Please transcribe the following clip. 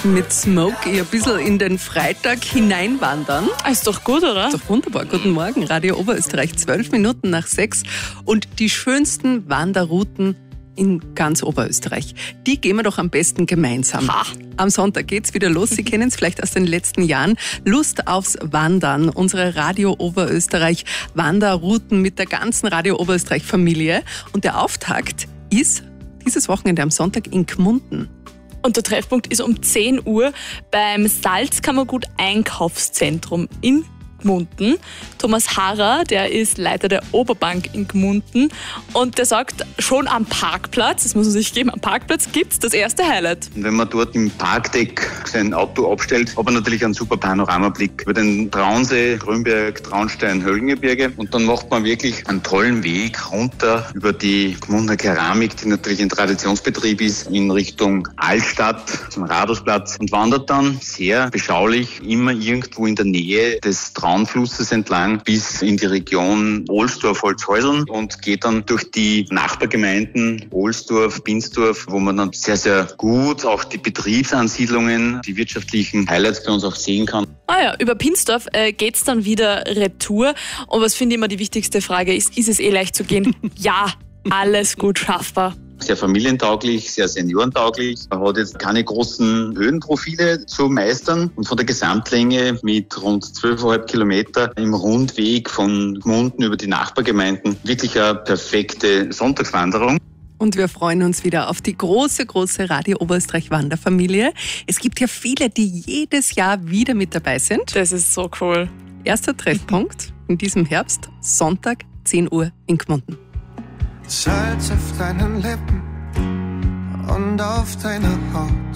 mit Smokey ein bisschen in den Freitag hineinwandern. Ist doch gut, oder? Ist doch wunderbar. Guten Morgen, Radio Oberösterreich, 12 Minuten nach 6. Und die schönsten Wanderrouten in ganz Oberösterreich, die gehen wir doch am besten gemeinsam. Ha. Am Sonntag geht's wieder los. Sie kennen es vielleicht aus den letzten Jahren. Lust aufs Wandern. Unsere Radio Oberösterreich Wanderrouten mit der ganzen Radio Oberösterreich Familie. Und der Auftakt ist dieses Wochenende am Sonntag in Gmunden. Und der Treffpunkt ist um 10 Uhr beim Salzkammergut Einkaufszentrum in Gmunden. Thomas Harrer, der ist Leiter der Oberbank in Gmunden und der sagt, schon am Parkplatz, das muss man sich geben, am Parkplatz gibt's das erste Highlight. Wenn man dort im Parkdeck sein Auto abstellt, hat man natürlich einen super Panoramablick über den Traunsee, Grünberg, Traunstein, Höllengebirge und dann macht man wirklich einen tollen Weg runter über die Gmunder Keramik, die natürlich ein Traditionsbetrieb ist, in Richtung Altstadt zum Rathausplatz und wandert dann sehr beschaulich immer irgendwo in der Nähe des Traunflusses entlang bis in die Region Ohlsdorf-Holzhäuseln und geht dann durch die Nachbargemeinden Ohlsdorf, Binsdorf, wo man dann sehr, sehr gut auch die Betriebsansiedlungen, die wirtschaftlichen Highlights bei uns auch sehen kann. Über Pinsdorf geht's dann wieder retour. Und was finde ich immer die wichtigste Frage ist es leicht zu gehen? Ja, alles gut schaffbar. Sehr familientauglich, sehr seniorentauglich. Man hat jetzt keine großen Höhenprofile zu meistern und von der Gesamtlänge mit rund 12,5 Kilometer im Rundweg von Gmunden über die Nachbargemeinden wirklich eine perfekte Sonntagswanderung. Und wir freuen uns wieder auf die große Radio Oberösterreich Wanderfamilie. Es gibt ja viele, die jedes Jahr wieder mit dabei sind. Das ist so cool. Erster Treffpunkt in diesem Herbst, Sonntag, 10 Uhr in Gmunden. Salz auf deinen Lippen und auf deiner Haut.